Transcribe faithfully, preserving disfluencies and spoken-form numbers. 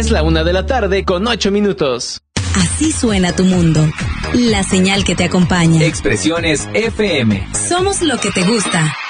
Es la una de la tarde con ocho minutos. Así suena tu mundo. La señal que te acompaña. Expresiones F M. Somos lo que te gusta.